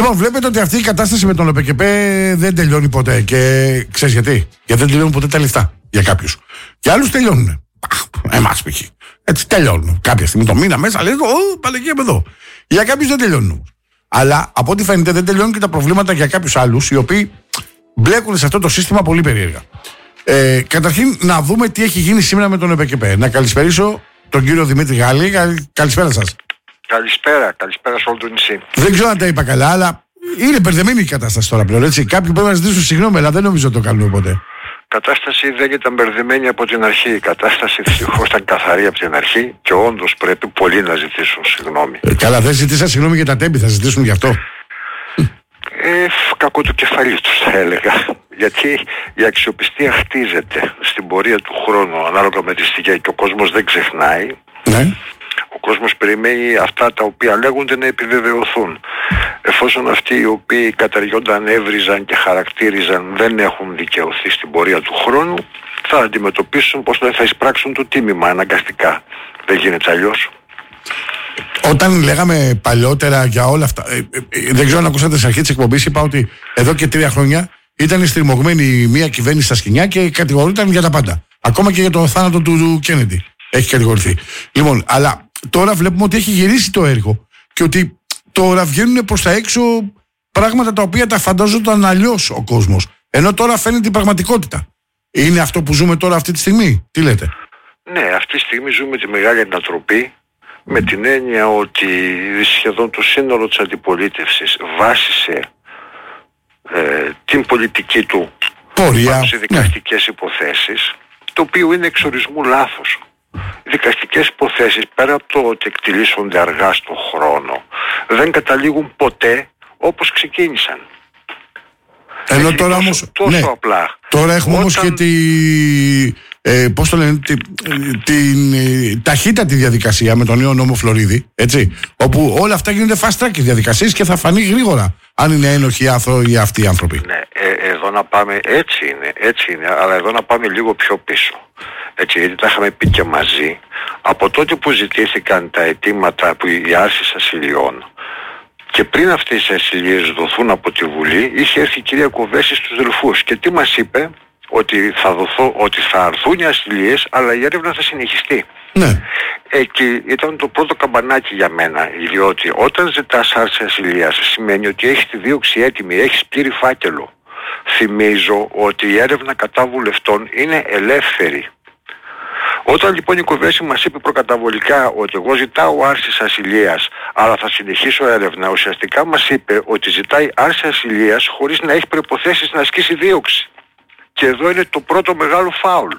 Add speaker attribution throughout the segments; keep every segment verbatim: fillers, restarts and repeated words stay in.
Speaker 1: Λοιπόν, βλέπετε ότι αυτή η κατάσταση με τον ΟΠΕΚΕΠΕ δεν τελειώνει ποτέ. Και ξέρεις γιατί? Γιατί δεν τελειώνουν ποτέ τα λεφτά για κάποιους. Για άλλους τελειώνουν. Εμάς π.χ. Έτσι τελειώνουν. Κάποια στιγμή το μήνα μέσα λέει: Ω, παλαιγία με εδώ. Για κάποιους δεν τελειώνουν. Αλλά από ό,τι φαίνεται δεν τελειώνουν και τα προβλήματα για κάποιους άλλους οι οποίοι μπλέκουν σε αυτό το σύστημα πολύ περίεργα. Ε, καταρχήν, να δούμε τι έχει γίνει σήμερα με τον ΟΠΕΚΕΠΕ. Να καλησπερίσω τον κύριο Δημήτρη Γάλλη. Καλησπέρα σας.
Speaker 2: Καλησπέρα, καλησπέρα σε όλο το νησί.
Speaker 1: Δεν ξέρω αν τα είπα καλά, αλλά είναι μπερδεμένη η κατάσταση τώρα πλέον. Έτσι. Κάποιοι πρέπει να ζητήσουν συγγνώμη, αλλά δεν νομίζω ότι το κάνουμε ποτέ.
Speaker 2: Η κατάσταση δεν ήταν μπερδεμένη από την αρχή. Η κατάσταση δυστυχώς ήταν καθαρή από την αρχή και όντως πρέπει πολλοί να ζητήσουν συγγνώμη.
Speaker 1: Ε, καλά, δεν ζητήσαν συγγνώμη για τα τέμπη, θα ζητήσουν γι' αυτό.
Speaker 2: Ε, κακό του κεφαλί τους θα έλεγα. Γιατί η αξιοπιστία χτίζεται στην πορεία του χρόνου ανάλογα με τη στιγμή και ο κόσμος δεν ξεχνάει.
Speaker 1: Ναι.
Speaker 2: Ο κόσμος περιμένει αυτά τα οποία λέγονται να επιβεβαιωθούν. Εφόσον αυτοί οι οποίοι καταργιόνταν, έβριζαν και χαρακτήριζαν δεν έχουν δικαιωθεί στην πορεία του χρόνου, θα αντιμετωπίσουν πως θα εισπράξουν το τίμημα αναγκαστικά. Δεν γίνεται αλλιώς.
Speaker 1: Όταν λέγαμε παλιότερα για όλα αυτά, ε, ε, δεν ξέρω αν ακούσατε στην αρχή της εκπομπής, είπα ότι εδώ και τρία χρόνια ήταν στριμωγμένη μια κυβέρνηση στα σκηνιά και κατηγορούνταν για τα πάντα. Ακόμα και για το θάνατο του Κέννεντι έχει κατηγορηθεί. Λοιπόν, αλλά τώρα βλέπουμε ότι έχει γυρίσει το έργο και ότι τώρα βγαίνουν προς τα έξω πράγματα τα οποία τα φαντάζονταν αλλιώς ο κόσμος. Ενώ τώρα φαίνεται η πραγματικότητα. Είναι αυτό που ζούμε τώρα αυτή τη στιγμή? Τι λέτε?
Speaker 2: Ναι, αυτή τη στιγμή ζούμε τη μεγάλη ανατροπή με την έννοια ότι σχεδόν το σύνολο της αντιπολίτευσης βάσισε ε, την πολιτική του
Speaker 1: πορεία
Speaker 2: σε δικαστικές ναι. υποθέσεις, το οποίο είναι εξορισμού λάθος. Οι δικαστικές υποθέσεις, πέρα από το ότι εκτιλήσονται αργά στον χρόνο, δεν καταλήγουν ποτέ όπως ξεκίνησαν.
Speaker 1: Ενώ
Speaker 2: έχει
Speaker 1: τώρα
Speaker 2: τόσο,
Speaker 1: όμως,
Speaker 2: τόσο
Speaker 1: ναι,
Speaker 2: απλά.
Speaker 1: Τώρα έχουμε
Speaker 2: Όταν...
Speaker 1: όμως και τη, ε, πώς το λένε, τη, την ε, ταχύτατη διαδικασία με τον νέο νόμο Φλωρίδη, έτσι, όπου όλα αυτά γίνονται fast track διαδικασίες και θα φανεί γρήγορα αν είναι ένοχοι ή αυτοί οι άνθρωποι.
Speaker 2: Ναι, ε, εδώ να πάμε, έτσι είναι, έτσι είναι, αλλά εδώ να πάμε λίγο πιο πίσω. Έτσι, γιατί τα είχαμε πει και μαζί, από τότε που ζητήθηκαν τα αιτήματα που οι άρσεις ασυλιών και πριν αυτές οι ασυλίες δοθούν από τη Βουλή, είχε έρθει η κυρία Κοβέση στους Δελφούς και τι μας είπε? Ότι θα, δοθώ, ότι θα αρθούν οι ασυλίες, αλλά η έρευνα θα συνεχιστεί.
Speaker 1: Ναι.
Speaker 2: Εκεί ήταν το πρώτο καμπανάκι για μένα, διότι όταν ζητάς άρση ασυλίας σημαίνει ότι έχεις τη δίωξη έτοιμη, έχεις πλήρη φάκελο. Θυμίζω ότι η έρευνα κατά βουλευτών είναι ελεύθερη. Όταν λοιπόν η Κοβέση μας είπε προκαταβολικά ότι εγώ ζητάω άρση ασυλίας αλλά θα συνεχίσω έρευνα, ουσιαστικά μας είπε ότι ζητάει άρση ασυλίας χωρίς να έχει προϋποθέσεις να ασκήσει δίωξη. Και εδώ είναι το πρώτο μεγάλο φάουλ.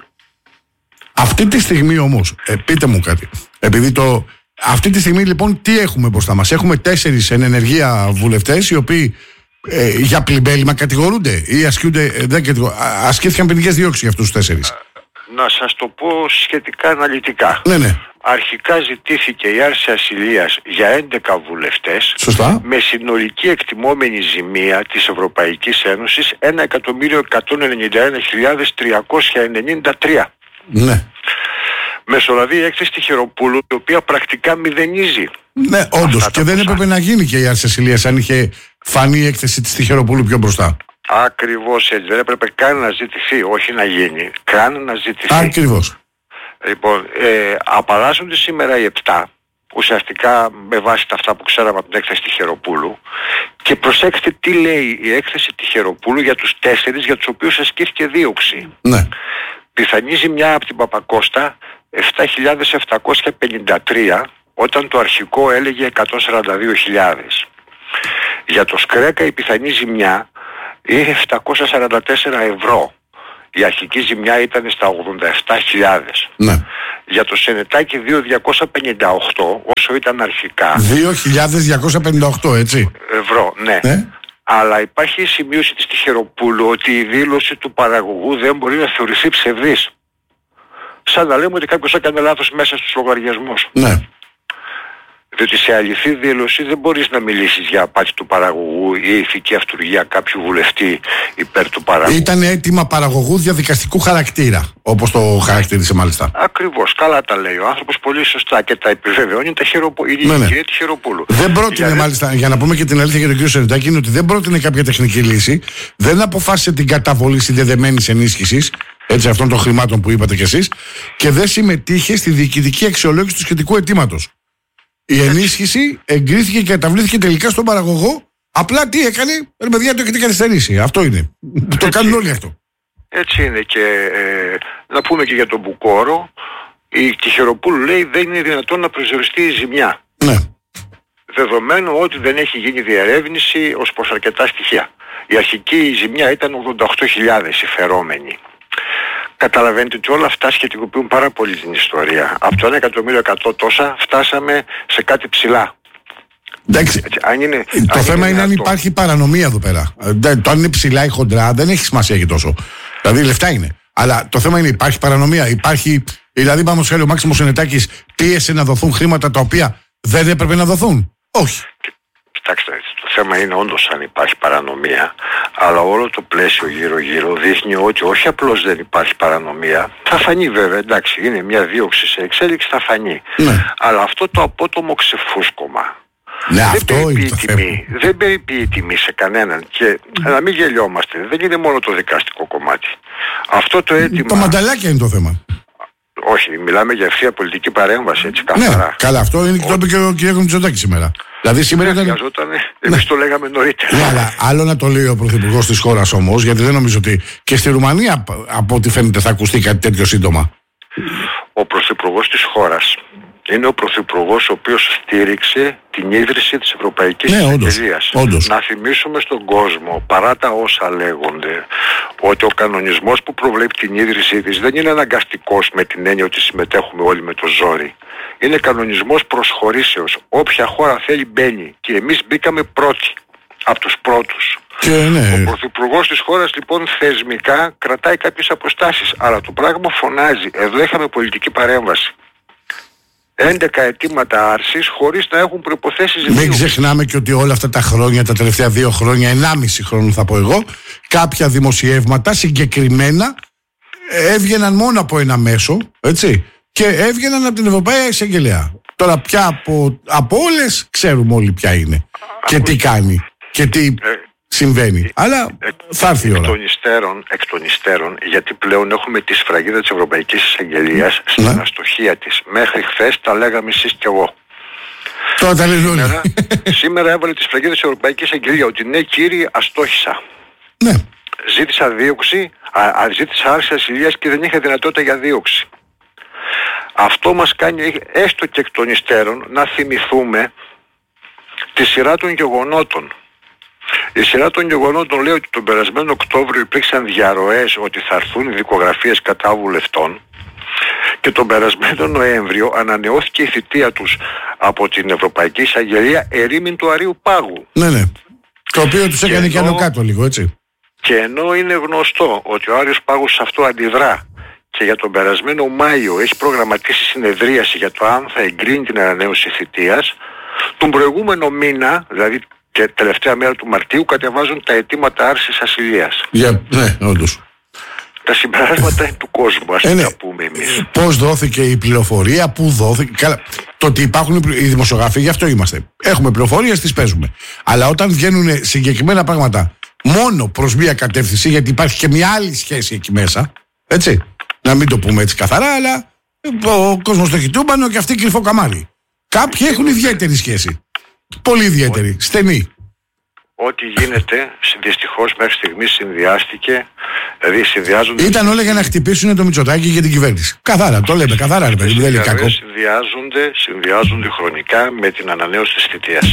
Speaker 1: Αυτή τη στιγμή όμως, ε, πείτε μου κάτι, επειδή το, αυτή τη στιγμή λοιπόν τι έχουμε μπροστά μας? Έχουμε τέσσερις εν ενεργεία βουλευτές οι οποίοι ε, για πλημέλημα κατηγορούνται ή ασκούνται, ε, δεν κατηγορ... ασκήθηκαν ποινικές διώξεις για αυτούς τους τέσσερις.
Speaker 2: Να σας το πω σχετικά αναλυτικά.
Speaker 1: Ναι, ναι.
Speaker 2: Αρχικά ζητήθηκε η άρση ασυλίας για έντεκα βουλευτές.
Speaker 1: Σωστά.
Speaker 2: Με συνολική εκτιμόμενη ζημία της Ευρωπαϊκής Ένωσης ένα εκατομμύριο εκατόν ενενήντα ένα χιλιάδες τριακόσια ενενήντα τρία.
Speaker 1: Ναι.
Speaker 2: Μεσολαβεί η έκθεση Τυχεροπούλου, η οποία πρακτικά μηδενίζει.
Speaker 1: Ναι, όντως. Και δεν έπρεπε να γίνει και η άρση ασυλίας αν είχε φανεί η έκθεση της Τυχεροπούλου πιο μπροστά.
Speaker 2: Ακριβώς έτσι. Δεν έπρεπε καν να ζητηθεί, όχι να γίνει. Καν να ζητηθεί.
Speaker 1: Ακριβώς.
Speaker 2: Λοιπόν, ε, απαλλάσσονται σήμερα οι επτά, ουσιαστικά με βάση τα αυτά που ξέραμε από την έκθεση Τυχεροπούλου, και προσέξτε τι λέει η έκθεση Τυχεροπούλου για τους τέσσερις για τους οποίους ασκήθηκε δίωξη.
Speaker 1: Ναι.
Speaker 2: Πιθανή ζημιά από την Παπακώστα επτά χιλιάδες επτακόσια πενήντα τρία, όταν το αρχικό έλεγε εκατόν σαράντα δύο χιλιάδες. Για το Σκρέκα η πιθανή ζημιά είναι επτακόσια σαράντα τέσσερα ευρώ. Η αρχική ζημιά ήταν στα ογδόντα επτά χιλιάδες.
Speaker 1: Ναι.
Speaker 2: Για το Σενετάκι δύο χιλιάδες διακόσια πενήντα οκτώ, όσο ήταν αρχικά.
Speaker 1: δύο χιλιάδες διακόσια πενήντα οκτώ, έτσι.
Speaker 2: Ευρώ, ναι.
Speaker 1: ναι.
Speaker 2: Αλλά υπάρχει η σημείωση της Τυχεροπούλου ότι η δήλωση του παραγωγού δεν μπορεί να θεωρηθεί ψευδής. Σαν να λέμε ότι κάποιος έκανε λάθος μέσα στους λογαριασμούς.
Speaker 1: Ναι.
Speaker 2: Διότι σε αληθή δήλωση δεν μπορείς να μιλήσεις για απάτη του παραγωγού ή ηθική αυτουργία κάποιου βουλευτή υπέρ του παραγωγού.
Speaker 1: Ήταν αίτημα παραγωγού διαδικαστικού χαρακτήρα, όπως το χαρακτήρισε μάλιστα.
Speaker 2: Ακριβώς, καλά τα λέει ο άνθρωπος, πολύ σωστά και τα επιβεβαιώνει τα χειροπο... η
Speaker 1: ναι, ναι.
Speaker 2: κυρία τη Χειροπούλου.
Speaker 1: Δεν πρότεινε για μάλιστα, για να πούμε και την αλήθεια για τον κύριο Σερεντάκη, είναι ότι δεν πρότεινε κάποια τεχνική λύση, δεν αποφάσισε την καταβολή συνδεδεμένης ενίσχυσης, έτσι, αυτών των χρημάτων που είπατε κι εσείς, και δεν συμμετείχε στη διοικητική αξιολόγηση του σχετικού αιτήματος. Η ενίσχυση εγκρίθηκε και καταβλήθηκε τελικά στον παραγωγό. Απλά τι έκανε, ρε παιδιά, το έχετε καθυστερήσει. Αυτό είναι. Έτσι το κάνουν όλοι αυτό.
Speaker 2: Έτσι είναι. Και ε, να πούμε και για τον Μπουκόρο. Η Χειροπούλου λέει δεν είναι δυνατόν να προσδιοριστεί η ζημιά.
Speaker 1: Ναι.
Speaker 2: Δεδομένου ότι δεν έχει γίνει διερεύνηση ως προς αρκετά στοιχεία. Η αρχική ζημιά ήταν ογδόντα οκτώ χιλιάδες οι φερόμενοι. Καταλαβαίνετε ότι όλα αυτά σχετικοποιούν πάρα πολύ την ιστορία. Από το ένα εκατομμύριο εκατό τόσα φτάσαμε σε κάτι ψηλά.
Speaker 1: Εντάξει,
Speaker 2: έτσι, αν είναι,
Speaker 1: το
Speaker 2: αν
Speaker 1: θέμα είναι,
Speaker 2: είναι
Speaker 1: αν υπάρχει παρανομία εδώ πέρα. Το αν είναι ψηλά ή χοντρά δεν έχει σημασία και τόσο. Δηλαδή λεφτά είναι. Αλλά το θέμα είναι υπάρχει παρανομία. Υπάρχει, δηλαδή πάμε στο χέρι ο Μάξιμος Σενετάκης πίεσε να δοθούν χρήματα τα οποία δεν έπρεπε να δοθούν. Όχι.
Speaker 2: Κοιτάξτε, το θέμα είναι όντως αν υπάρχει παρανομία, αλλά όλο το πλαίσιο γύρω-γύρω δείχνει ότι όχι απλώς δεν υπάρχει παρανομία, θα φανεί βέβαια, εντάξει, είναι μια δίωξη σε εξέλιξη, θα φανεί.
Speaker 1: Ναι.
Speaker 2: Αλλά αυτό το απότομο ξεφούσκωμα
Speaker 1: ναι,
Speaker 2: δεν
Speaker 1: αυτό
Speaker 2: περιποιεί
Speaker 1: είναι το
Speaker 2: τιμή, δεν περιποιεί τιμή σε κανέναν και mm. να μην γελιόμαστε, δεν είναι μόνο το δικαστικό κομμάτι. Αυτό το αίτημα...
Speaker 1: Το μανταλάκια είναι το θέμα.
Speaker 2: Όχι, μιλάμε για ευθεία πολιτική παρέμβαση, έτσι καθαρά.
Speaker 1: Ναι, καλά, αυτό είναι και το είπε και ο κ. Μητσοτάκης σήμερα. Δηλαδή σήμερα
Speaker 2: δεν
Speaker 1: ήταν...
Speaker 2: χρειαζόταν, εμείς ναι. το λέγαμε νωρίτερα.
Speaker 1: Ναι, αλλά άλλο να το λέει ο Πρωθυπουργός της χώρας όμως, γιατί δεν νομίζω ότι και στη Ρουμανία από ό,τι φαίνεται θα ακουστεί κάτι τέτοιο σύντομα.
Speaker 2: Ο Πρωθυπουργός της χώρας είναι ο Πρωθυπουργός ο οποίος στήριξε την ίδρυση της Ευρωπαϊκής
Speaker 1: ναι,
Speaker 2: Εισαγγελίας. Να θυμίσουμε στον κόσμο, παρά τα όσα λέγονται, ότι ο κανονισμός που προβλέπει την ίδρυσή της δεν είναι αναγκαστικός με την έννοια ότι συμμετέχουμε όλοι με το ζόρι. Είναι κανονισμός προσχωρήσεως. Όποια χώρα θέλει μπαίνει και εμείς μπήκαμε πρώτοι, από τους πρώτους.
Speaker 1: Και, ναι.
Speaker 2: Ο Πρωθυπουργός της χώρας λοιπόν θεσμικά κρατάει κάποιες αποστάσεις, αλλά το πράγμα φωνάζει. Εδώ είχαμε πολιτική παρέμβαση. έντεκα αιτήματα άρσης χωρίς να έχουν προϋποθέσεις δίωξης.
Speaker 1: Μην ξεχνάμε και ότι όλα αυτά τα χρόνια, τα τελευταία δύο χρόνια, ενάμιση χρόνο θα πω εγώ, κάποια δημοσιεύματα συγκεκριμένα έβγαιναν μόνο από ένα μέσο, έτσι, και έβγαιναν από την Ευρωπαϊκή Εισαγγελία. Τώρα πια από, από όλες ξέρουμε όλοι ποια είναι και τι κάνει και τι ε, συμβαίνει. Ε, Αλλά ε, θα έρθει η ώρα.
Speaker 2: Εκ των υστέρων, εκ των υστέρων, γιατί πλέον έχουμε τη σφραγίδα της Ευρωπαϊκής Εισαγγελίας στην ναι. αστοχία της. Μέχρι χθες τα λέγαμε εσείς και εγώ.
Speaker 1: Τώρα τα λένε όλοι.
Speaker 2: Σήμερα, σήμερα έβαλε τη σφραγίδα της Ευρωπαϊκής Εισαγγελίας ότι ναι κύριοι αστόχησα.
Speaker 1: Ναι.
Speaker 2: Ζήτησα δίωξη, α, α, ζήτησα άρση ασυλίας και δεν είχα δυνατότητα για δίωξη. Αυτό μας κάνει έστω και εκ των υστέρων να θυμηθούμε τη σειρά των γεγονότων. Η σειρά των γεγονότων λέει ότι τον περασμένο Οκτώβριο υπήρξαν διαρροές ότι θα έρθουν δικογραφίες κατά βουλευτών και τον περασμένο Νοέμβριο ανανεώθηκε η θητεία τους από την Ευρωπαϊκή Εισαγγελία ερήμην του Αρείου Πάγου.
Speaker 1: Ναι, ναι. Το οποίο τους έκανε και άνω κάτω λίγο, έτσι.
Speaker 2: Και ενώ είναι γνωστό ότι ο Άρειος Πάγος σε αυτό αντιδρά και για τον περασμένο Μάιο έχει προγραμματίσει συνεδρίαση για το αν θα εγκρίνει την ανανέωση θητείας, τον προηγούμενο μήνα, δηλαδή και τελευταία μέρα του Μαρτίου, κατεβάζουν τα αιτήματα άρσης ασυλίας.
Speaker 1: Yeah, ναι, όντως.
Speaker 2: Τα συμπεράσματα είναι του κόσμου, ας ε, τα πούμε εμείς.
Speaker 1: Πώς δόθηκε η πληροφορία, πού δόθηκε. Καλά, το ότι υπάρχουν οι δημοσιογράφοι, γι' αυτό είμαστε. Έχουμε πληροφορίες, τις παίζουμε. Αλλά όταν βγαίνουν συγκεκριμένα πράγματα μόνο προς μία κατεύθυνση, γιατί υπάρχει και μια άλλη σχέση εκεί μέσα, έτσι. Να μην το πούμε έτσι καθαρά, αλλά ο κόσμος το έχει τούμπανο και αυτοί κρυφό καμάρι. Κάποιοι έχουν ιδιαίτερη σχέση. Πολύ ιδιαίτερη, στενή.
Speaker 2: Ό,τι γίνεται, δυστυχώς μέχρι στιγμής συνδυάστηκε, δηλαδή συνδυάζονται...
Speaker 1: Ήταν όλα για να χτυπήσουν το Μητσοτάκη για την κυβέρνηση. Καθαρά, το λέμε, καθαρά ρε παιδί, δεν λέει κακό.
Speaker 2: Συνδυάζονται, συνδυάζονται χρονικά με την ανανέωση της θητείας.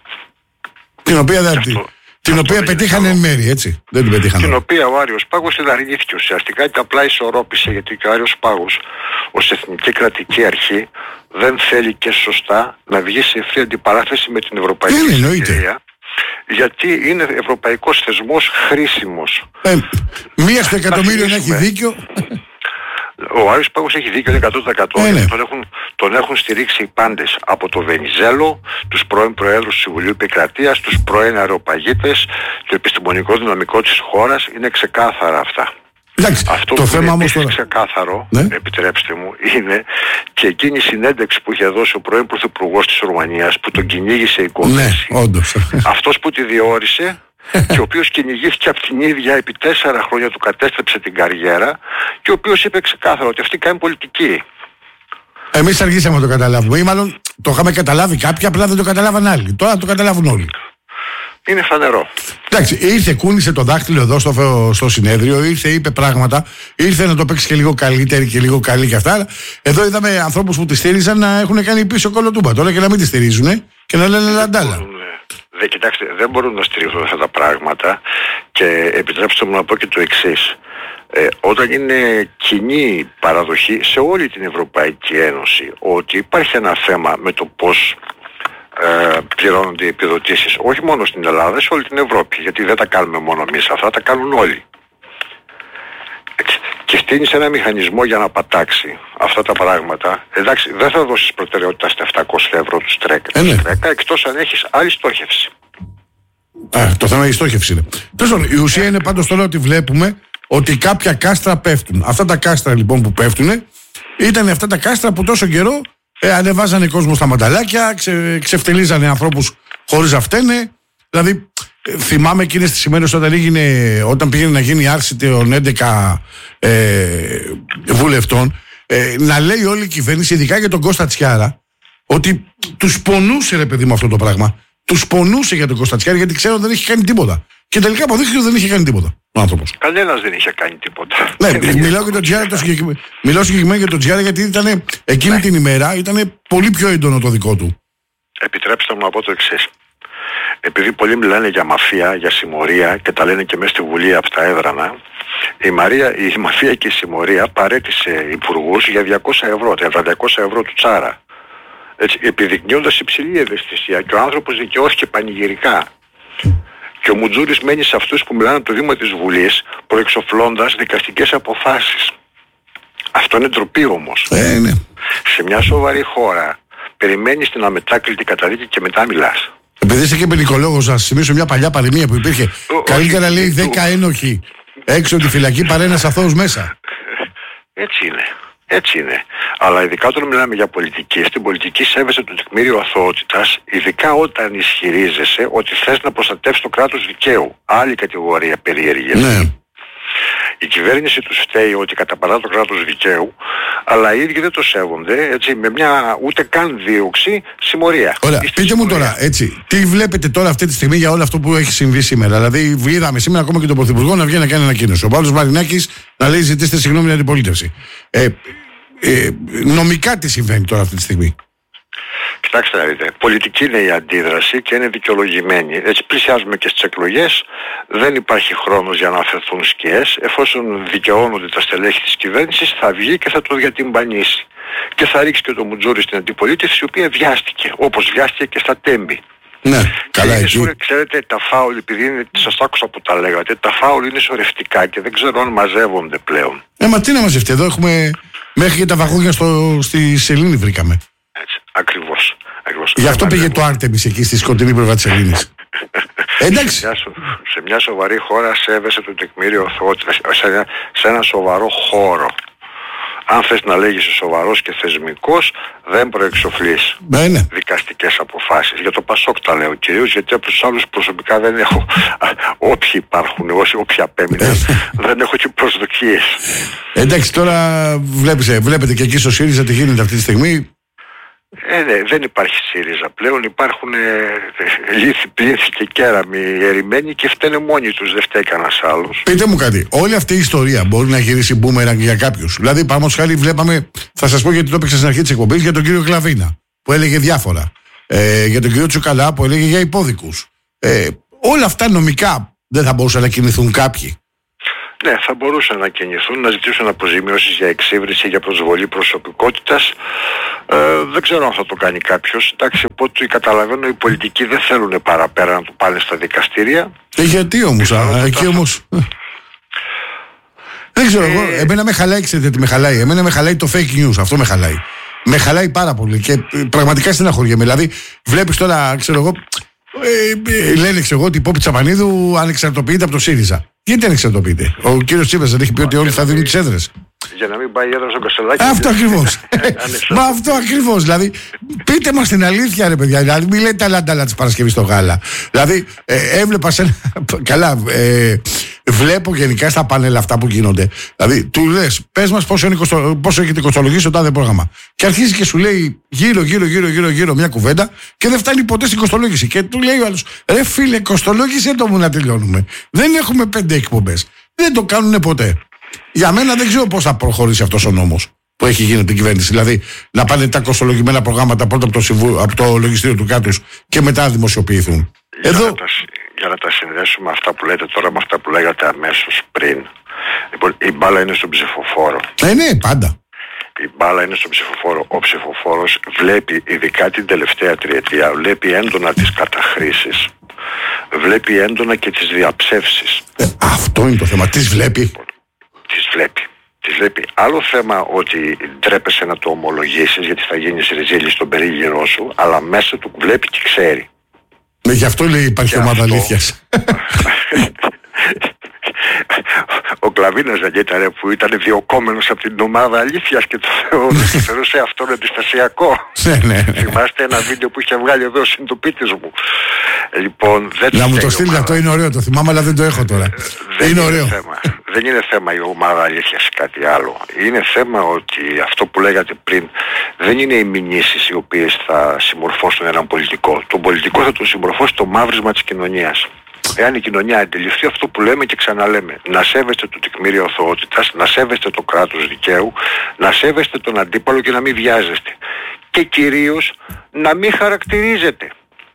Speaker 1: Την οποία δεν... Αυτό... Την Αυτό οποία πετύχανε εν μέρη, έτσι. Δεν την πετύχανε.
Speaker 2: Την οποία ο Άρειος Πάγος την αρνήθηκε ουσιαστικά και απλά ισορρόπησε, γιατί και ο Άρειος Πάγος ως εθνική κρατική αρχή δεν θέλει και σωστά να βγει σε ευθεία αντιπαράθεση με την Ευρωπαϊκή Εισαγγελία. Γιατί είναι ευρωπαϊκός θεσμός χρήσιμος.
Speaker 1: Ε, μία στο εκατομμύριο να έχει δίκιο.
Speaker 2: Ο Άρης Πάγος έχει δίκιο εκατό τοις εκατό.
Speaker 1: Ε, ναι.
Speaker 2: τον, έχουν, τον έχουν στηρίξει οι πάντες. Από το Βενιζέλο, τους πρώην Προέδρους του Συμβουλίου Επικρατείας, τους πρώην αεροπαγίτες, το επιστημονικό δυναμικό της χώρας. Είναι ξεκάθαρα αυτά.
Speaker 1: Εντάξει,
Speaker 2: αυτό
Speaker 1: το
Speaker 2: που
Speaker 1: θέμα
Speaker 2: είναι
Speaker 1: όμως
Speaker 2: επίσης
Speaker 1: τώρα...
Speaker 2: ξεκάθαρο,
Speaker 1: ναι.
Speaker 2: επιτρέψτε μου, είναι και εκείνη η συνέντευξη που είχε δώσει ο πρώην Πρωθυπουργός της Ρουμανίας που τον κυνήγησε η κόβεση.
Speaker 1: Ναι, όντως.
Speaker 2: Αυτός που τη διόρισε και ο οποίος κυνηγήθηκε από την ίδια επί τέσσερα χρόνια, του κατέστρεψε την καριέρα και ο οποίος είπε ξεκάθαρα ότι αυτή κάνει πολιτική.
Speaker 1: Εμείς αργήσαμε να το καταλάβουμε ή μάλλον το είχαμε καταλάβει κάποιοι, απλά δεν το καταλάβαν άλλοι. Τώρα το καταλάβουν όλοι.
Speaker 2: Είναι φανερό.
Speaker 1: Εντάξει, ήρθε, κούνησε το δάχτυλο εδώ στο, στο συνέδριο, ήρθε, είπε πράγματα, ήρθε να το παίξει και λίγο καλύτερη και λίγο καλή και αυτά. Εδώ είδαμε ανθρώπους που τη στήριζαν να έχουν κάνει πίσω κολοτούμπα. Τώρα και να μην τη στηρίζουν και να λένε λαντάλα.
Speaker 2: Δε, κοιτάξτε, δεν μπορούν να στηρίξουν αυτά τα πράγματα και επιτρέψτε μου να πω και το εξής. Ε, όταν είναι κοινή παραδοχή σε όλη την Ευρωπαϊκή Ένωση ότι υπάρχει ένα θέμα με το πώς ε, πληρώνονται οι επιδοτήσεις, όχι μόνο στην Ελλάδα, σε όλη την Ευρώπη, γιατί δεν τα κάνουμε μόνο εμείς αυτά, τα κάνουν όλοι. Έτσι. Και στείνεις ένα μηχανισμό για να πατάξει αυτά τα πράγματα. Εντάξει, δεν θα δώσεις προτεραιότητα στα επτακόσια ευρώ του Στρέκα,
Speaker 1: ε, ναι.
Speaker 2: εκτός αν έχεις άλλη στόχευση.
Speaker 1: Α, το θέμα είναι η στόχευση. Είναι. Τέλος, η ουσία είναι πάντως τώρα ότι βλέπουμε ότι κάποια κάστρα πέφτουν. Αυτά τα κάστρα λοιπόν που πέφτουν ήταν αυτά τα κάστρα που τόσο καιρό ε, ανεβάζανε κόσμο στα μανταλάκια, ξε, ξεφτελίζανε ανθρώπους χωρίς να φταίνε. Δηλαδή, ε, θυμάμαι εκείνες τις ημέρες όταν, έγινε, όταν πήγαινε να γίνει άρση των έντεκα ε, βουλευτών, ε, να λέει όλη η κυβέρνηση, ειδικά για τον Κώστα Τσιάρα, ότι τους πονούσε ρε παιδί μου αυτό το πράγμα. Τους πονούσε για τον Κώστα Τσιάρα γιατί ξέρω δεν έχει κάνει τίποτα. Και τελικά αποδείχθηκε ότι δεν είχε κάνει τίποτα ο άνθρωπος.
Speaker 2: Κανένας δεν είχε κάνει τίποτα.
Speaker 1: Ναι, μιλάω για τον Τσιάρα, το συγκεκριμένο. Μιλάω συγκεκριμένα για τον Τσιάρα γιατί ήταν εκείνη ναι. την ημέρα ήταν πολύ πιο έντονο το δικό του.
Speaker 2: Επιτρέψτε μου να πω το εξής. Επειδή πολλοί μιλάνε για μαφία, για συμμορία και τα λένε και μέσα στη Βουλή από τα έδρανα, η, Μαρία, η μαφία και η συμμορία παρέτησε υπουργούς για διακόσια ευρώ, τα διακόσια ευρώ του Τσάρα. Έτσι, επιδεικνύοντας υψηλή ευαισθησία και ο άνθρωπος δικαιώθηκε πανηγυρικά. Και ο Μουτζούρης μένει σε αυτούς που μιλάνε από το Δήμα της Βουλής προεξοφλώντας δικαστικές αποφάσεις. Αυτό είναι ντροπή όμως.
Speaker 1: Ε, ναι.
Speaker 2: Σε μια σοβαρή χώρα περιμένεις την αμετάκλητη καταδίκη και μετά μιλάς.
Speaker 1: Επειδή είσαι και ποινικολόγος, να σας θυμίσω μια παλιά παροιμία που υπήρχε. Ο, Καλύτερα όχι, λέει δέκα ένοχοι έξω από τη φυλακή παρά ένας αθώος μέσα.
Speaker 2: Έτσι είναι. Έτσι είναι. Αλλά ειδικά όταν μιλάμε για πολιτική, στην πολιτική σέβεσαι το τεκμήριο αθωότητας, ειδικά όταν ισχυρίζεσαι ότι θες να προστατεύσεις το κράτος δικαίου. Άλλη κατηγορία περίεργης.
Speaker 1: Ναι.
Speaker 2: Η κυβέρνηση τους φταίει ότι καταπατά το κράτος δικαίου, αλλά οι ίδιοι δεν το σέβονται, έτσι, με μια ούτε καν δίωξη, συμμορία.
Speaker 1: Ωραία, πείτε συμμορία. Μου τώρα, έτσι, τι βλέπετε τώρα αυτή τη στιγμή για όλο αυτό που έχει συμβεί σήμερα. Δηλαδή, είδαμε σήμερα ακόμα και τον Πρωθυπουργό να βγαίνει να κάνει ανακοίνωση. Ο Παύλος Μαρινάκης να λέει: ζητήστε συγγνώμη για την αντιπολίτευση. Ε, ε, νομικά τι συμβαίνει τώρα αυτή τη στιγμή?
Speaker 2: Κοιτάξτε να δείτε, πολιτική είναι η αντίδραση και είναι δικαιολογημένη. Έτσι πλησιάζουμε και στις εκλογές, δεν υπάρχει χρόνος για να αφαιθούν σκιές. Εφόσον δικαιώνονται τα στελέχη της κυβέρνησης θα βγει και θα το διατυμπανίσει. Και θα ρίξει και το Μουτζούρι στην αντιπολίτευση, η οποία βιάστηκε, όπως βιάστηκε και στα Τέμπη.
Speaker 1: Ναι, καλά εκεί.
Speaker 2: Σωρε, ξέρετε, τα φάουλ, επειδή είναι, σας άκουσα που τα λέγατε, τα φάουλ είναι σωρευτικά και δεν ξέρω αν μαζεύονται πλέον.
Speaker 1: Ε, μα τι να μαζευτεί, εδώ έχουμε μέχρι και τα βαγόνια στο, στη Σελήνη βρήκαμε.
Speaker 2: Έτσι, ακριβώς. ακριβώς.
Speaker 1: Γι' αυτό πήγε το Άρτεμις εκεί στη σκοτεινή πλευρά της Σελήνης. Εντάξει.
Speaker 2: Σε μια, σε μια σοβαρή χώρα σέβεσαι το τεκμήριο αθωότητας, σε, ένα, σε ένα σοβαρό χώρο. Αν θες να λέγεις σοβαρός και θεσμικός, δεν προεξοφλείς
Speaker 1: ναι, ναι.
Speaker 2: δικαστικές αποφάσεις. Για το Πασόκ τα λέω κυρίως, γιατί από τους άλλους προσωπικά δεν έχω, όποιοι υπάρχουν, όσοι, όποιοι απέμειναν, δεν έχω και προσδοκίες.
Speaker 1: Εντάξει, τώρα βλέπεις, βλέπετε και εκεί στο ΣΥΡΙΖΑ τι γίνεται αυτή τη στιγμή.
Speaker 2: Ε, ναι, δεν υπάρχει ΣΥΡΙΖΑ πλέον, υπάρχουν ε, λύθη, πλήθη και κέραμοι ερημένοι και φταίνε μόνοι τους, δεν φταίει κανένας άλλος.
Speaker 1: Πείτε μου κάτι, όλη αυτή η ιστορία μπορεί να γυρίσει μπούμεραγκ για κάποιους? Δηλαδή, πάμε χάρη, βλέπαμε, θα σας πω γιατί το έπαιξα στην αρχή της εκπομπής, για τον κύριο Κλαβίνα που έλεγε διάφορα. Ε, για τον κύριο Τσουκαλά που έλεγε για υπόδικους. Ε, όλα αυτά νομικά δεν θα μπορούσαν να κινηθούν κάποιοι?
Speaker 2: Ναι, θα μπορούσαν να κινηθούν, να ζητήσουν αποζημιώσεις για εξύβριση, για προσβολή προσωπικότητας. Ε, δεν ξέρω αν θα το κάνει κάποιος. Εντάξει, από ό,τι καταλαβαίνω οι πολιτικοί δεν θέλουν παραπέρα να το πάνε στα δικαστήρια.
Speaker 1: Ε, γιατί όμως, α, εκεί όμως... Δεν ξέρω, ε... εγώ, εμένα με χαλάει, ξέρετε τι με χαλάει. Εμένα με χαλάει το fake news, αυτό με χαλάει. Με χαλάει πάρα πολύ και πραγματικά στεναχωριέμαι. Δηλαδή, βλέπει τώρα, ξέρω εγώ, ε, ε, λένε ξέρω εγώ ότι η Πόπη Τσαπανίδου ανεξαρτοποιείται από το ΣΥΡΙΖΑ. Γιατί ανεξαρτοποιείται? Ο κύριος Τσίπρας δεν έχει πει ότι όλοι θα δίνουν τις έδρες?
Speaker 2: Για να μην πάει η έδρα στο Κασελάκι.
Speaker 1: Αυτό ακριβώς. Μα αυτό ακριβώς. Δηλαδή, πείτε μας την αλήθεια, ρε παιδιά. Δηλαδή, μην λέτε τα λαντάλα της Παρασκευής στο γάλα. Δηλαδή, ε, έβλεπα σε ένα. Καλά, ε, βλέπω γενικά στα πάνελ αυτά που γίνονται. Δηλαδή, του λες, πες μας πόσο, πόσο έχετε κοστολογήσει το τάδε πρόγραμμα. Και αρχίζει και σου λέει γύρω, γύρω, γύρω, γύρω, γύρω μια κουβέντα και δεν φτάνει ποτέ στην κοστολόγηση. Και του λέει ο άλλος, ρε φίλε, κοστολόγησε το μου να τελειώνουμε. Δεν έχουμε πέντε εκπομπές. Δεν το κάνουν ποτέ. Για μένα δεν ξέρω πώς θα προχωρήσει αυτός ο νόμος που έχει γίνει από την κυβέρνηση. Δηλαδή να πάνε τα κοστολογημένα προγράμματα πρώτα από το, συμβου... από το λογιστήριο του κράτους και μετά να δημοσιοποιηθούν.
Speaker 2: Για,
Speaker 1: Εδώ...
Speaker 2: να τα, για να τα συνδέσουμε αυτά που λέτε τώρα με αυτά που λέγατε αμέσως πριν. Λοιπόν, η μπάλα είναι στον ψηφοφόρο.
Speaker 1: Ε, ναι, πάντα.
Speaker 2: Η μπάλα είναι στον ψηφοφόρο. Ο ψηφοφόρος βλέπει, ειδικά την τελευταία τριετία, βλέπει έντονα τις καταχρήσεις. Βλέπει έντονα και τις διαψεύσεις.
Speaker 1: Ε, αυτό είναι το θέμα. Τις βλέπει.
Speaker 2: Τις βλέπει. Τις βλέπει. Άλλο θέμα ότι ντρέπεσαι να το ομολογήσεις γιατί θα γίνεις ριζίλης στον περίγυρό σου, αλλά μέσα του βλέπει και ξέρει.
Speaker 1: Ναι, γι' αυτό λέει υπάρχει και ομάδα αυτό... αλήθειας.
Speaker 2: Ο Κλαβίνας δεν ήταν που ήταν διοκόμενος από την ομάδα αλήθειας και το θεωρούσε αυτόν αντιστασιακό. Θυμάστε ένα βίντεο που είχε βγάλει εδώ ο συντοπίτης μου. Λοιπόν, δεν
Speaker 1: να μου το στείλει αυτό, είναι ωραίο, το θυμάμαι, αλλά δεν το έχω τώρα.
Speaker 2: Δεν
Speaker 1: είναι
Speaker 2: είναι
Speaker 1: ωραίο.
Speaker 2: Θέμα. Δεν είναι θέμα η ομάδα αλήθειας ή κάτι άλλο. Είναι θέμα ότι αυτό που λέγατε πριν δεν είναι οι μηνύσεις οι οποίες θα συμμορφώσουν έναν πολιτικό. Τον πολιτικό θα τον συμμορφώσει το μαύρισμα της κοινωνίας. Εάν η κοινωνία αντιληφθεί αυτό που λέμε και ξαναλέμε, να σέβεστε το τεκμήριο αθωότητας, να σέβεστε το κράτος δικαίου, να σέβεστε τον αντίπαλο και να μην βιάζεστε. Και κυρίως να μην χαρακτηρίζετε.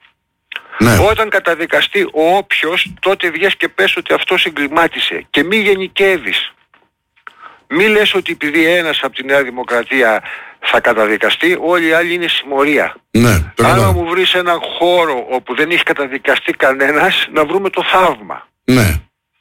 Speaker 2: Ναι. Όταν καταδικαστεί ο όποιος, τότε βγες και πες ότι αυτό εγκλημάτισε και μη γενικεύεις. Μη λες ότι επειδή ένας από τη Νέα Δημοκρατία θα καταδικαστεί, όλοι οι άλλοι είναι συμμορία.
Speaker 1: Ναι,
Speaker 2: άρα μου βρεις έναν χώρο όπου δεν έχει καταδικαστεί κανένας, να βρούμε το θαύμα.
Speaker 1: Ναι.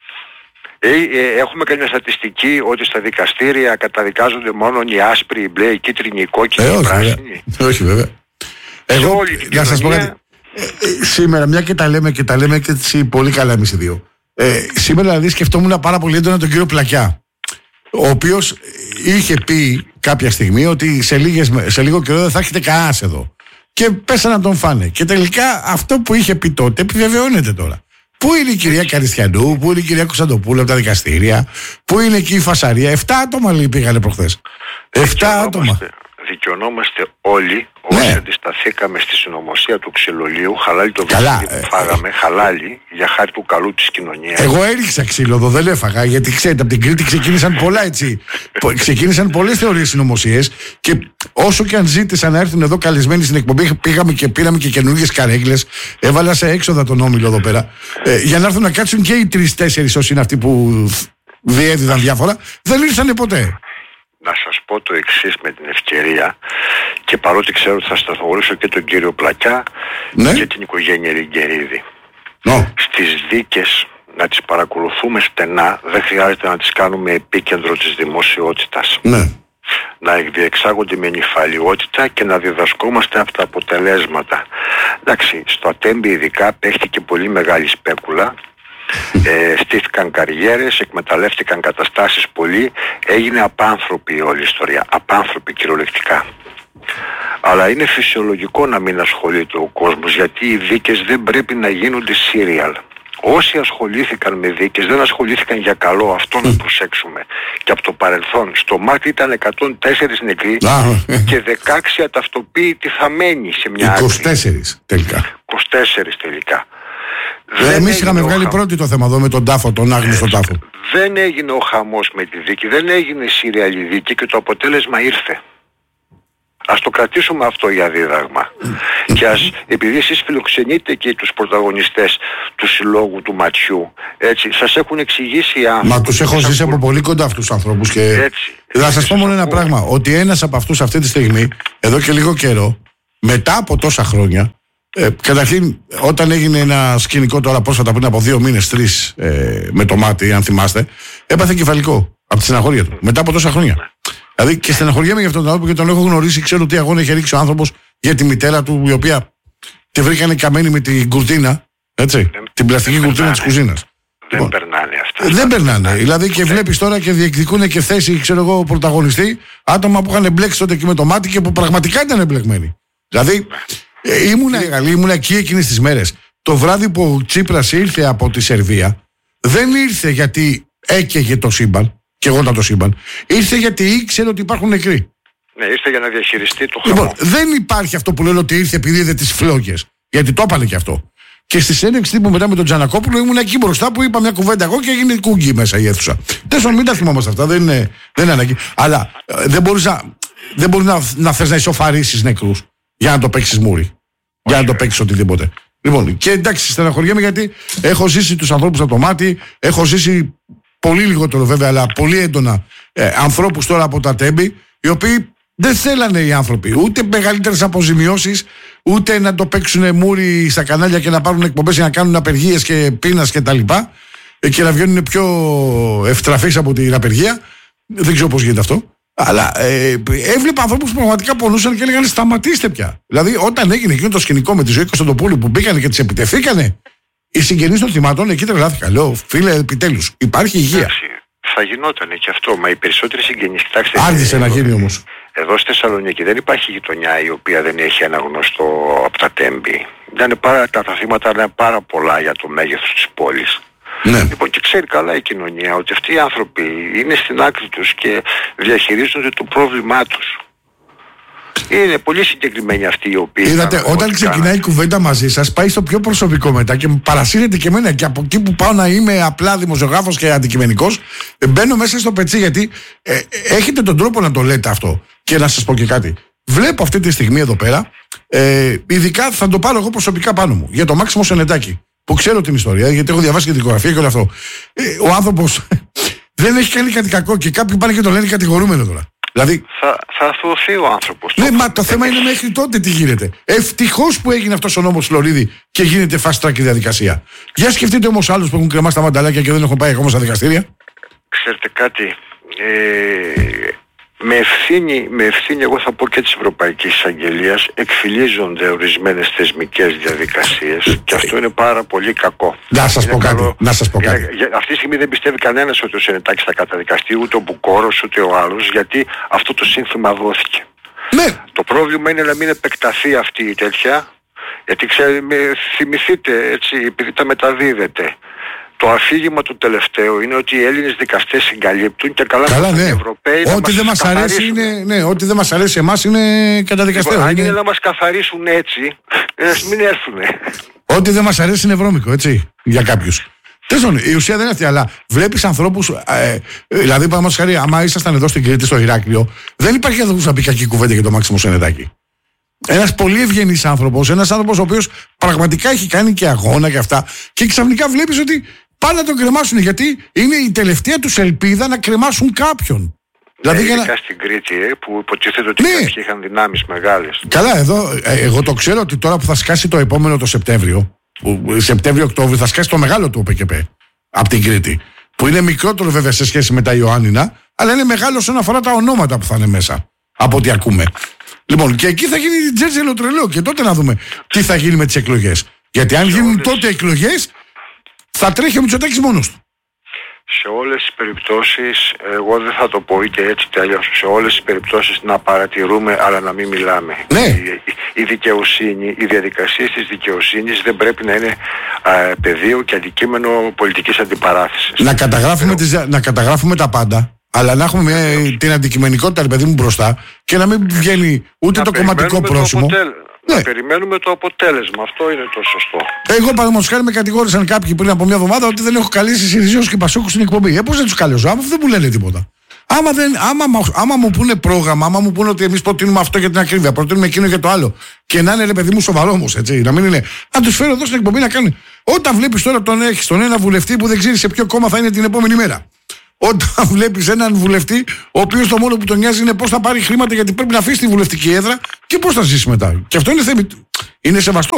Speaker 2: Ε, ε, έχουμε καμιά στατιστική ότι στα δικαστήρια καταδικάζονται μόνο οι άσπροι, οι μπλε, οι κίτρινοι, οι κόκκινοι,
Speaker 1: ε,
Speaker 2: οι πράσινοι.
Speaker 1: Όχι βέβαια. Εγώ, να σας πω κάτι. Ε, ε, σήμερα, μια και τα λέμε και τα λέμε και έτσι πολύ καλά εμείς οι δύο. Ε, σήμερα δηλαδή σκεφτόμουν πάρα πολύ έντονα τον κύριο Πλακιά, ο οποίος είχε πει κάποια στιγμή ότι σε, λίγες, σε λίγο καιρό δεν θα έχετε κανένας εδώ. Και πέσανε να τον φάνε. Και τελικά αυτό που είχε πει τότε επιβεβαιώνεται τώρα. Πού είναι η κυρία Καριστιανού, πού είναι η κυρία Κωνσταντοπούλου από τα δικαστήρια, πού είναι εκεί η φασαρία? Εφτά άτομα λέει πήγανε προχθές. Εφτά άτομα.
Speaker 2: Δικαιωνόμαστε όλοι όσοι ναι. αντισταθήκαμε στη συνωμοσία του ξυλολίου, χαλάλι το
Speaker 1: Καλά,
Speaker 2: που φάγαμε, ε, χαλάλι για χάρη του καλού της κοινωνίας.
Speaker 1: Εγώ έριξα ξύλο εδώ, δεν έφαγα, γιατί ξέρετε από την Κρήτη ξεκίνησαν πολλά έτσι. ξεκίνησαν πολλές θεωρίες συνωμοσίες και όσο και αν ζήτησαν να έρθουν εδώ καλεσμένοι στην εκπομπή, πήγαμε και πήραμε και καινούργιες καρέγκλες. Έβαλα σε έξοδα τον Όμιλο εδώ πέρα. Ε, για να έρθουν να κάτσουν και οι τρεις-τέσσερις όσοι είναι αυτοί που διέδιδαν διάφορα, δεν ήρθαν ποτέ.
Speaker 2: Να σας πω το εξής με την ευκαιρία, και παρότι ξέρω ότι θα σταθμορίσω και τον κύριο Πλακιά, ναι, και την οικογένεια Ριγκερίδη. No. Στις δίκες να τις παρακολουθούμε στενά, δεν χρειάζεται να τις κάνουμε επίκεντρο της δημοσιότητας. Ναι. Να διεξάγονται με νυφαλιότητα και να διδασκόμαστε από τα αποτελέσματα. Εντάξει, στο Ατέμπι ειδικά παίχτηκε πολύ μεγάλη σπέκουλα. Ε, στήθηκαν καριέρες, εκμεταλλεύτηκαν καταστάσεις πολύ, έγινε απάνθρωπη η όλη ιστορία, απάνθρωπη κυριολεκτικά. Αλλά είναι φυσιολογικό να μην ασχολείται ο κόσμος, γιατί οι δίκες δεν πρέπει να γίνονται σύριαλ. Όσοι ασχολήθηκαν με δίκες δεν ασχολήθηκαν για καλό, αυτό να προσέξουμε. Και από το παρελθόν στο ΜΑΤ ήταν εκατόν τέσσερα νεκροί και δεκαέξι αταυτοποίητοι θαμένοι σε μια άκρη.
Speaker 1: είκοσι τέσσερα τελικά.
Speaker 2: είκοσι τέσσερα τελικά.
Speaker 1: Ε, εμείς είχαμε βγάλει χα... πρώτη το θέμα εδώ με τον τάφο, τον άγνωστο τάφο.
Speaker 2: Δεν έγινε ο χαμός με τη δίκη, δεν έγινε σύριαλη δίκη και το αποτέλεσμα ήρθε. Ας το κρατήσουμε αυτό για δίδαγμα. Και ας, επειδή εσείς φιλοξενείτε και τους πρωταγωνιστές του συλλόγου του ματιού, έτσι, σας έχουν εξηγήσει οι άνθρωποι.
Speaker 1: Μα τους έχω ζήσει από πολύ κοντά αυτούς τους ανθρώπους και έτσι, θα σας πω μόνο ένα πράγμα, ότι ένας από αυτούς αυτή τη στιγμή, εδώ και λίγο καιρό, μετά από τόσα χρόνια, Ε, καταρχήν, όταν έγινε ένα σκηνικό τώρα πρόσφατα πριν από δύο μήνες, τρεις, ε, με το μάτι, αν θυμάστε, έπαθε κεφαλικό από τη στεναχώρια του. Μετά από τόσα χρόνια. Δηλαδή και στεναχωριέμαι για αυτόν τον άνθρωπο και τον έχω γνωρίσει. Ξέρω τι αγώνα έχει ρίξει ο άνθρωπος για τη μητέρα του, η οποία τη βρήκανε καμένη με την κουρτίνα. Έτσι, δεν, την πλαστική κουρτίνα της κουζίνας.
Speaker 2: Δεν λοιπόν, περνάνε αυτά.
Speaker 1: Δεν περνάνε. Δηλαδή και βλέπεις τώρα και διεκδικούν και θέση, ξέρω εγώ, πρωταγωνιστή, άτομα που είχαν μπλέξει τότε και με το μάτι και που πραγματικά ήταν εμπλεκμένοι. Δηλαδή, ε, ήμουνα, ήμουνα εκεί εκείνες τις μέρες. Το βράδυ που ο Τσίπρας ήρθε από τη Σερβία, δεν ήρθε γιατί έκαιγε το σύμπαν, και εγώ ήταν το σύμπαν. Ήρθε γιατί ήξερε ότι υπάρχουν νεκροί.
Speaker 2: Ναι, ήρθε για να διαχειριστεί το χαμό.
Speaker 1: Λοιπόν, δεν υπάρχει αυτό που λένε ότι ήρθε επειδή είδε τις φλόγες. Γιατί το έπανε και αυτό. Και στη συνέντευξη τύπου μετά με τον Τζανακόπουλο ήμουν εκεί μπροστά που είπα μια κουβέντα εγώ και έγινε κούγκι μέσα η αίθουσα. Τέλος, μην τα θυμόμαστε αυτά, δεν είναι, δεν είναι ανάγκη. Αλλά ε, δεν μπορείς να, δεν μπορείς να, να θες να ισοφαρίσεις νεκρούς για να το παίξεις μούρι. Για να το παίξεις οτιδήποτε. Λοιπόν, και εντάξει, στεναχωριέμαι γιατί έχω ζήσει τους ανθρώπους από το μάτι, έχω ζήσει πολύ λιγότερο βέβαια, αλλά πολύ έντονα ε, ανθρώπους τώρα από τα Τέμπη, οι οποίοι δεν θέλανε οι άνθρωποι ούτε μεγαλύτερες αποζημιώσεις, ούτε να το παίξουν μούρι στα κανάλια και να πάρουν εκπομπές για να κάνουν απεργίες και πείνας και τα λοιπά και να βγαίνουν πιο ευτραφείς από την απεργία. Δεν ξέρω πώς γίνεται αυτό. Αλλά ε, έβλεπα ανθρώπους που πραγματικά πονούσαν και έλεγαν σταματήστε πια. Δηλαδή, όταν έγινε εκείνο το σκηνικό με τη Ζωή Κωνσταντοπούλου που μπήκανε και τις επιτεθήκανε, οι συγγενείς των θυμάτων εκεί τρελάθηκαν. Λέω, φίλε, επιτέλους, υπάρχει υγεία.
Speaker 2: Θα γινόταν και αυτό, μα οι περισσότεροι συγγενείς, κοιτάξτε.
Speaker 1: Άργησε να γίνει όμως.
Speaker 2: Εδώ στη Θεσσαλονίκη δεν υπάρχει γειτονιά η οποία δεν έχει ένα γνωστό από τα Τέμπη. Είναι πάρα, τα θύματα είναι πάρα πολλά για το μέγεθος της πόλης.
Speaker 1: Ναι.
Speaker 2: Λοιπόν, και ξέρει καλά η κοινωνία ότι αυτοί οι άνθρωποι είναι στην άκρη τους και διαχειρίζονται το πρόβλημά τους. Είναι πολύ συγκεκριμένοι αυτοί οι οποίοι.
Speaker 1: Είδατε, όταν ξεκινάει η κουβέντα μαζί σας, πάει στο πιο προσωπικό μετά και παρασύρεται και εμένα. Και από εκεί που πάω να είμαι απλά δημοσιογράφος και αντικειμενικός, μπαίνω μέσα στο πετσί γιατί ε, έχετε τον τρόπο να το λέτε αυτό. Και να σας πω και κάτι. Βλέπω αυτή τη στιγμή εδώ πέρα, ε, ειδικά θα το πάρω εγώ προσωπικά πάνω μου, για το Μάξιμο Σενετάκη. Που ξέρω την ιστορία, γιατί έχω διαβάσει και την δικογραφία και όλο αυτό. Ε, ο άνθρωπος δεν έχει κάνει κάτι κακό και κάποιοι πάνε και το λένε κατηγορούμενο τώρα. Δηλαδή,
Speaker 2: θα, θα αθωωωθεί ο άνθρωπος.
Speaker 1: Ναι, μα το θέμα είναι μέχρι τότε τι γίνεται. Ευτυχώς που έγινε αυτός ο νόμος Φλωρίδη και γίνεται fast track η διαδικασία. Για σκεφτείτε όμως άλλους που έχουν κρεμάσει τα μανταλάκια και δεν έχουν πάει ακόμα στα δικαστήρια.
Speaker 2: Ξέρετε κάτι. Ε, με, ευθύνη, με ευθύνη, εγώ θα πω και της Ευρωπαϊκής Εισαγγελίας, εκφυλίζονται ορισμένες θεσμικές διαδικασίες και αυτό είναι πάρα πολύ κακό.
Speaker 1: Να σας πω κάτι.
Speaker 2: Καλό,
Speaker 1: να σας πω κάτι.
Speaker 2: Είναι, αυτή τη στιγμή δεν πιστεύει κανένας ότι ο Σενετάκης θα καταδικαστεί, ούτε ο Μπουκόρος ούτε ο άλλος, γιατί αυτό το σύνθημα δόθηκε.
Speaker 1: Ναι.
Speaker 2: Το πρόβλημα είναι να μην επεκταθεί αυτή η τέτοια, γιατί ξέρετε, θυμηθείτε έτσι, επειδή τα μεταδίδετε. Το αφήγημα του τελευταίου είναι ότι οι Έλληνες δικαστές συγκαλύπτουν και καλά,
Speaker 1: καλά ναι.
Speaker 2: οι Ευρωπαίοι
Speaker 1: ό,τι δεν μας αρέσει είναι, ναι, ό,τι δεν μας αρέσει εμάς είναι καταδικαστέο.
Speaker 2: Λοιπόν, αν
Speaker 1: είναι
Speaker 2: είναι να μας καθαρίσουν έτσι, μην έρθουνε.
Speaker 1: Ό,τι δεν μας αρέσει είναι βρώμικο, έτσι, για κάποιους. Τέλος, η ουσία δεν είναι αυτή, αλλά βλέπεις ανθρώπους, ε, δηλαδή παραδείγματος χάρη, άμα ήσασταν εδώ στην Κρήτη, στο Ηράκλειο, δεν υπάρχει άνθρωπος να πει κακή κουβέντα για το Μάξιμο Σενετάκη. Ένας πολύ ευγενής άνθρωπος, ένας άνθρωπος ο οποίος πραγματικά έχει κάνει και αγώνα και αυτά, και ξαφνικά βλέπεις ότι πάνε να τον κρεμάσουν, γιατί είναι η τελευταία τους ελπίδα να κρεμάσουν κάποιον.
Speaker 2: Δηλαδή, ναι, ειδικά να... στην Κρήτη, ε, που υποτίθεται ότι
Speaker 1: ναι.
Speaker 2: κάποιοι είχαν δυνάμεις μεγάλες.
Speaker 1: Καλά, εδώ, ε, εγώ το ξέρω ότι τώρα που θα σκάσει το επόμενο το Σεπτέμβριο, Σεπτέμβριο-Οκτώβριο, θα σκάσει το μεγάλο του ΟΠΕΚΕΠ από την Κρήτη. Που είναι μικρότερο βέβαια σε σχέση με τα Ιωάννινα, αλλά είναι μεγάλο όσον αφορά τα ονόματα που θα είναι μέσα. Από ό,τι ακούμε. Λοιπόν, και εκεί θα γίνει τζέρτζελο τρελό, και τότε να δούμε τι θα γίνει με τις εκλογές. Γιατί αν γίνουν όλες... τότε εκλογές, θα τρέχει ο Μητσοτάκης μόνος του.
Speaker 2: Σε όλες τις περιπτώσεις, εγώ δεν θα το πω είτε έτσι είτε αλλιώς, σε όλες τις περιπτώσεις να παρατηρούμε αλλά να μην μιλάμε.
Speaker 1: Ναι.
Speaker 2: Η, η δικαιοσύνη, οι διαδικασίες της δικαιοσύνης δεν πρέπει να είναι α, πεδίο και αντικείμενο πολιτικής αντιπαράθεσης. Να καταγράφουμε,
Speaker 1: τις, να καταγράφουμε τα πάντα, αλλά να έχουμε μια, την αντικειμενικότητα, ρε παιδί μου, μπροστά και να μην βγαίνει ούτε να το κομματικό πρόσημο.
Speaker 2: Το αποτέλ... Ναι. Να περιμένουμε το αποτέλεσμα. Αυτό είναι το σωστό.
Speaker 1: Εγώ παραδείγματος χάρη με κατηγόρησαν κάποιοι πριν από μια εβδομάδα ότι δεν έχω καλέσει Συριζέους και Πασόκους στην εκπομπή. Ε, πώς δεν τους καλέσω, άμα δεν μου λένε τίποτα. Άμα, δεν, άμα, άμα μου πούνε πρόγραμμα, άμα μου πούνε ότι εμείς προτείνουμε αυτό για την ακρίβεια, προτείνουμε εκείνο για το άλλο. Και να είναι, ρε παιδί μου, σοβαρό όμως, έτσι. Να μην είναι. Να τους φέρω εδώ στην εκπομπή να κάνουν. Όταν βλέπεις τώρα τον έχεις τον ένα βουλευτή που δεν ξέρει σε ποιο κόμμα θα είναι την επόμενη μέρα. Όταν βλέπεις έναν βουλευτή, ο οποίος το μόνο που τον νοιάζει είναι πώς θα πάρει χρήματα γιατί πρέπει να αφήσει τη βουλευτική έδρα και πώς θα ζήσει μετά. Και αυτό είναι, θέμη... είναι σεβαστό.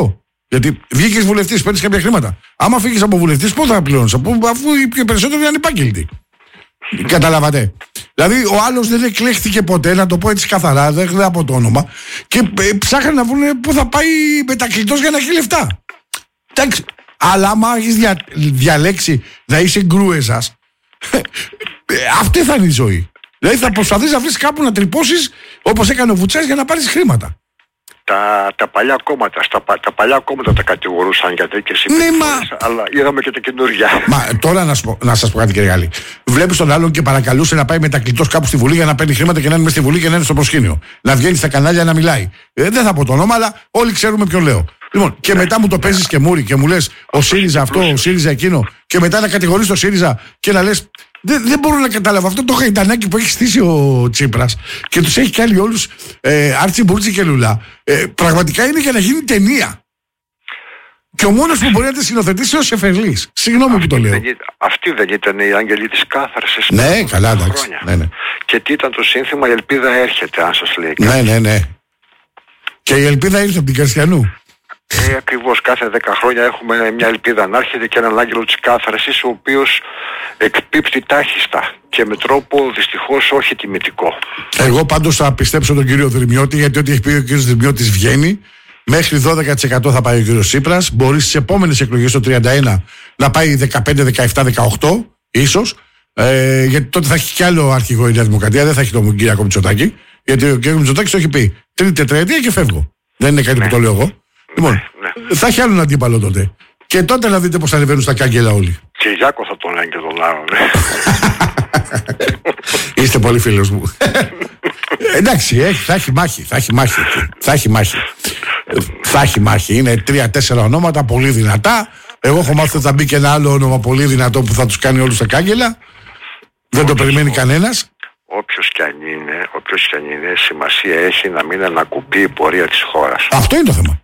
Speaker 1: Γιατί βγήκε βουλευτή, παίρνει κάποια χρήματα. Άμα φύγει από βουλευτή, πού θα πληρώνει, αφού οι περισσότεροι είναι ανυπάγγελτοι. Καταλάβατε. Δηλαδή, ο άλλος δεν εκλέχθηκε ποτέ, να το πω έτσι καθαρά, δεν χρειάζεται από το όνομα, και ψάχνουν να βρουν πού θα πάει μετακλητός για να έχει λεφτά. Εντάξει. Αλλά άμα έχει δια, διαλέξει να είσαι γκρούεζας, αυτή θα είναι η ζωή. Δηλαδή, θα προσπαθείς να βρεις κάπου να τρυπώσεις, όπως έκανε ο Βουτσάς, για να πάρεις χρήματα.
Speaker 2: Τα, τα παλιά κόμματα, στα, τα παλιά κόμματα τα κατηγορούσαν για τέτοιες συμπεριφορές, ναι, αλλά είδαμε και τα καινούργια. Μα
Speaker 1: τώρα να, πω, να σας πω κάτι, κύριε Γάλλη. Βλέπεις τον άλλον και παρακαλούσε να πάει μετακλητός κάπου στη Βουλή για να παίρνει χρήματα και να είναι μέσα στη Βουλή και να είναι στο προσκήνιο. Να βγαίνει στα κανάλια να μιλάει. Ε, δεν θα πω το όνομα, αλλά όλοι ξέρουμε ποιον λέω. Λοιπόν, και ναι, μετά μου το ναι. παίζεις και μούρι και μου λες ο ΣΥΡΙΖΑ αυτό, ο ΣΥΡΙΖΑ εκείνο, και μετά να κατηγορείς το ΣΥΡΙΖΑ και να λες. Δεν, δεν μπορώ να καταλάβω αυτό το χαϊτανάκι που έχει στήσει ο Τσίπρας και τους έχει κάνει όλους ε, Άρτσι Μπούρτσι και Λουλά. Ε, πραγματικά είναι για να γίνει ταινία. Και ο μόνος που μπορεί να τη σκηνοθετήσει είναι ο Σεφερλής. Συγγνώμη που το λέω.
Speaker 2: Δεν, αυτή δεν ήταν η Άγγελη της Κάθαρσης?
Speaker 1: Ναι, καλά, εντάξει. Ναι, ναι.
Speaker 2: Και τι ήταν το σύνθημα? Η ελπίδα έρχεται, αν σας λέει.
Speaker 1: Ναι, ναι, ναι. Και η ελπίδα ήρθε από την Καρσιανού.
Speaker 2: Ε, ακριβώς, κάθε δέκα χρόνια έχουμε μια ελπίδα να έρχεται και έναν άγγελο της κάθαρσης, ο οποίος εκπίπτει τάχιστα και με τρόπο δυστυχώς όχι τιμητικό.
Speaker 1: Εγώ πάντως θα πιστέψω τον κύριο Δρυμιώτη, γιατί ό,τι έχει πει ο κύριος Δρυμιώτης βγαίνει. Μέχρι δώδεκα τοις εκατό θα πάει ο κύριος Τσίπρας. Μπορεί στις επόμενες εκλογές το τριάντα ένα να πάει δεκαπέντε, δεκαεπτά, δεκαοκτώ ίσως. Ε, γιατί τότε θα έχει κι άλλο αρχηγό η Νέα Δημοκρατία, δεν θα έχει τον Κυριάκο Μητσοτάκη. Γιατί ο κύριος Μητσοτάκης το έχει πει. Τρίτη τετραετία και φεύγω. Δεν είναι κάτι ναι. που το λέω εγώ. Λοιπόν, ναι, ναι. θα έχει άλλον αντίπαλο τότε. Και τότε να δείτε πώς θα ανεβαίνουν στα κάγκελα όλοι.
Speaker 2: Κυριάκο θα τον λένε και τον άλλον. Ναι.
Speaker 1: Είστε πολύ φίλος μου. Εντάξει, έχει, θα έχει μάχη. Θα έχει μάχη. Θα έχει μάχη. θα έχει μάχη. Είναι τρία-τέσσερα ονόματα πολύ δυνατά. Εγώ έχω μάθει ότι θα μπει και ένα άλλο όνομα πολύ δυνατό που θα τους κάνει όλους τα κάγκελα. Δεν το περιμένει κανένας.
Speaker 2: Όποιος κι αν είναι, όποιος κι αν είναι, σημασία έχει να μην ανακουπεί η πορεία της χώρας.
Speaker 1: Αυτό είναι το θέμα.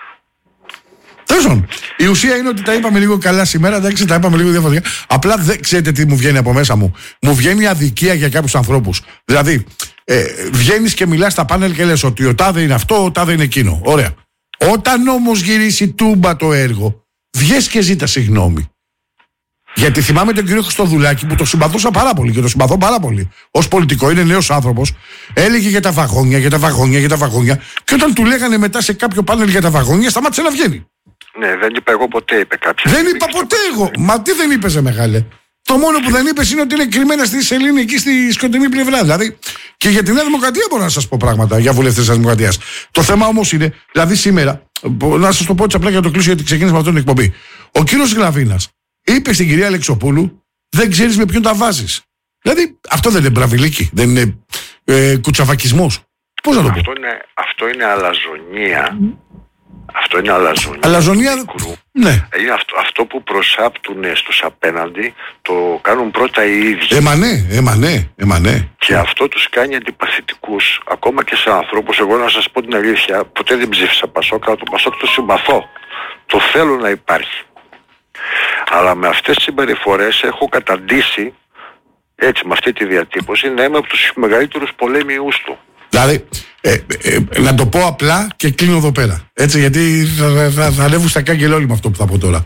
Speaker 1: Τέλος, η ουσία είναι ότι τα είπαμε λίγο καλά σήμερα, εντάξει, τα είπαμε λίγο διαφορετικά. Απλά δεν ξέρετε τι μου βγαίνει από μέσα μου. Μου βγαίνει αδικία για κάποιους ανθρώπους. Δηλαδή, ε, βγαίνεις και μιλάς στα πάνελ και λες ότι ο τάδε είναι αυτό, ο τάδε είναι εκείνο. Ωραία. Όταν όμως γυρίσει τούμπα το έργο, βγες και ζήτα συγγνώμη. Γιατί θυμάμαι τον κύριο Χριστοδουλάκη που το συμπαθούσα πάρα πολύ και το συμπαθώ πάρα πολύ. Ως πολιτικό, είναι νέος άνθρωπος. Έλεγε για τα βαγόνια, για τα βαγόνια, για τα βαγόνια. Και όταν του λέγανε μετά σε κάποιο πάνελ για τα βαγόνια, σταμάτησε να βγαίνει.
Speaker 2: Ναι, δεν είπα εγώ ποτέ, είπε κάποιος.
Speaker 1: Δεν είπα ποτέ εγώ. Μα τι δεν είπες, μεγάλε. Το μόνο που δεν είπες είναι ότι είναι κρυμμένα στη σελήνη εκεί στη σκοτεινή πλευρά. Δηλαδή, και για τη Νέα Δημοκρατία μπορώ να σας πω πράγματα για βουλευτές της Δημοκρατίας. Το θέμα όμως είναι, δηλαδή σήμερα, να σας το πω έτσι απλά για να το κλείσω γιατί ξεκίνησε με αυτόν την εκπομπή. Ο κύριος Γλαβίνας είπε στην κυρία Αλεξοπούλου, δεν ξέρεις με ποιον τα βάζεις. Δηλαδή, αυτό δεν είναι μπραβιλίκι, δεν είναι ε, κουτσαβακισμός. Πώς να το πω.
Speaker 2: Αυτό είναι, αυτό είναι αλαζονία. Αυτό είναι αλαζονία.
Speaker 1: Αλαζονία, ναι.
Speaker 2: Είναι αυτό, αυτό που προσάπτουν στους απέναντι, το κάνουν πρώτα οι ίδιοι.
Speaker 1: Έμα ναι, έμα ναι, έμα ναι.
Speaker 2: Και αυτό τους κάνει αντιπαθητικούς, ακόμα και σε ανθρώπους. Εγώ να σας πω την αλήθεια, ποτέ δεν ψήφισα Πασόκ, αλλά το Πασόκ το συμπαθώ. Το θέλω να υπάρχει. Αλλά με αυτές τις συμπεριφορές έχω καταντήσει, έτσι με αυτή τη διατύπωση, να είμαι από τους μεγαλύτερους πολέμιους του.
Speaker 1: Δηλαδή, ε, ε, ε, να το πω απλά και κλείνω εδώ πέρα. Έτσι, γιατί θα, θα, θα ανέβουν στα κάγκελα όλοι με αυτό που θα πω τώρα.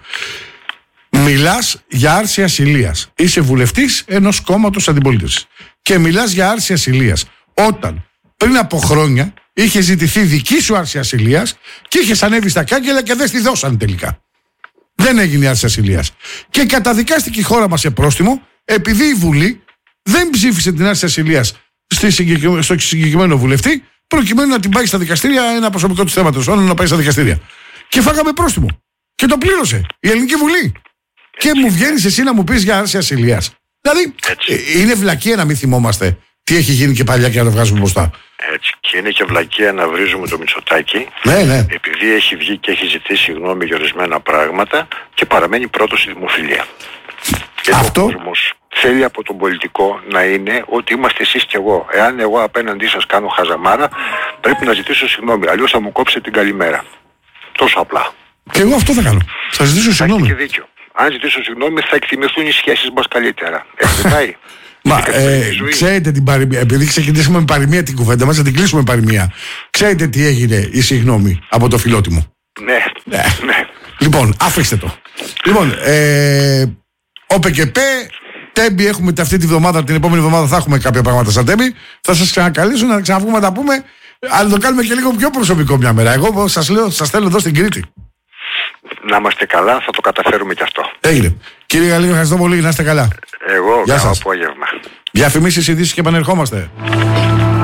Speaker 1: Μιλάς για άρση ασυλίας. Είσαι βουλευτής ενός κόμματος αντιπολίτευσης. Και μιλάς για άρση ασυλίας. Όταν πριν από χρόνια είχε ζητηθεί δική σου άρση ασυλίας και είχες ανέβει στα κάγκελα και δεν στη δώσαν τελικά. Δεν έγινε η άρση ασυλίας. Και καταδικάστηκε η χώρα μας σε πρόστιμο επειδή η Βουλή δεν ψήφισε την άρση ασυλίας στο συγκεκριμένο βουλευτή, προκειμένου να την πάει στα δικαστήρια, ένα προσωπικό του θέματος, όλο να πάει στα δικαστήρια. Και φάγαμε πρόστιμο. Και το πλήρωσε η Ελληνική Βουλή. Έτσι. Και μου βγαίνεις εσύ να μου πεις για άρση ασυλίας. Δηλαδή, ε, είναι βλακεία να μην θυμόμαστε τι έχει γίνει και παλιά και να το βγάζουμε μπροστά.
Speaker 2: Έτσι. Και είναι και βλακεία να βρίζουμε το Μητσοτάκη.
Speaker 1: Ναι, ναι.
Speaker 2: Επειδή έχει βγει και έχει ζητήσει γνώμη για ορισμένα πράγματα και παραμένει πρώτος στη δημοφιλία. Και αυτό. Ο κόσμος θέλει από τον πολιτικό να είναι ότι είμαστε εσείς και εγώ. Εάν εγώ απέναντί σας κάνω χαζαμάρα, πρέπει να ζητήσω συγγνώμη. Αλλιώς θα μου κόψετε την καλημέρα. Τόσο απλά.
Speaker 1: Και εγώ αυτό θα κάνω. Θα ζητήσω συγγνώμη.
Speaker 2: Έχει και δίκιο. Αν ζητήσω συγγνώμη, θα εκτιμηθούν οι σχέσεις μας καλύτερα. Έτσι δεν πάει.
Speaker 1: Μα ε, ξέρετε την παροιμία, επειδή ξεκινήσαμε με παροιμία την κουβέντα μας, θα την κλείσουμε με παροιμία. Ξέρετε τι έγινε η συγγνώμη από το φιλότιμο.
Speaker 2: Ναι, ναι. ναι.
Speaker 1: Λοιπόν, αφήστε το. Λοιπόν, ε, όπε και πέ, Τέμπη έχουμε αυτή τη βδομάδα, την επόμενη εβδομάδα θα έχουμε κάποια πράγματα σαν Τέμπη. Θα σας ξανακαλέσω να ξαναβγούμε να τα πούμε, αλλά το κάνουμε και λίγο πιο προσωπικό μια μέρα. Εγώ σας λέω, σας θέλω εδώ στην Κρήτη.
Speaker 2: Να είμαστε καλά, θα το καταφέρουμε κι αυτό.
Speaker 1: Έγινε. Κύριε Γαλλίδη, ευχαριστώ πολύ, να είστε καλά.
Speaker 2: Εγώ,
Speaker 1: καλό
Speaker 2: απόγευμα.
Speaker 1: Διαφημίσεις, ειδήσεις και επανερχόμαστε.